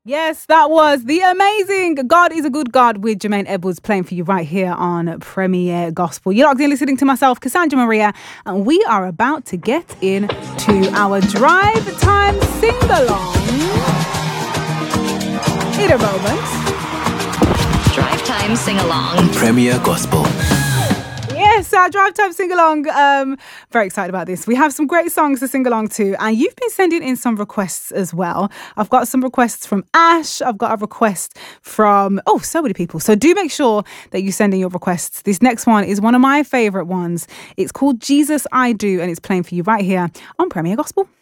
Yes, that was the amazing God is a Good God with Jermaine Edwards playing for you right here on Premier Gospel. You're locked in listening to myself, Cassandra Maria, and we are about to get into our drive time sing-along in a moment. Drive time sing-along. Premier Gospel. Yes, our drive time sing-along. Very excited about this. We have some great songs to sing along to, and you've been sending in some requests as well. I've got some requests from Ash. I've got a request from, so many people. So do make sure that you send in your requests. This next one is one of my favourite ones. It's called Jesus I Do, and it's playing for you right here on Premier Gospel.